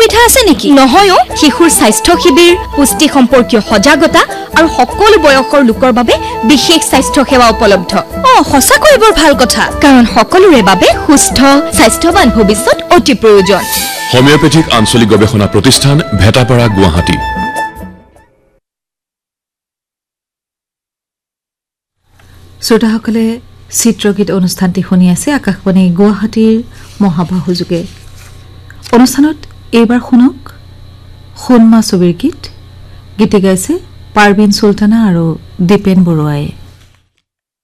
সুবিধা আছে নেকি? নহয়, শিশুৰ স্বাস্থ্য শিবিৰ, পুষ্টি সম্পৰ্কীয় সজাগতা আৰু সকলো বয়সৰ লোকৰ বাবে বিশেষ স্বাস্থ্য সেৱা উপলব্ধ। সঁচাকৈ বৰ ভাল কথা, কাৰণ সকলোৰে বাবে সুস্থ স্বাস্থ্যৱান ভৱিষ্যত অতি প্ৰয়োজন। হোমিওপেথিক আঞ্চলিক গৱেষণা প্ৰতিষ্ঠান, ভেটাপাৰা, গুৱাহাটী। শ্ৰোতাসকলে চিত্ৰগীত অনুষ্ঠানটি শুনি আছে আকাশবাণী গুৱাহাটীৰ মহাবাহুযোগে। অনুষ্ঠানত এইবাৰ শুনক সোণমা ছবিৰ গীত গাইছে পাৰবিন চুলতানা আৰু দীপেন বৰুৱাই।